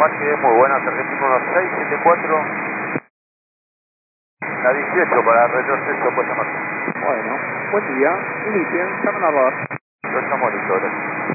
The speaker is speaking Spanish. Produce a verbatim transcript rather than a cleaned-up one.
Marque, muy buenas, Argentina uno seis siete cuatro, la dieciocho para retroceso, pues a marca. Bueno, buen día. Inicien, llaman a bar. Los monitores.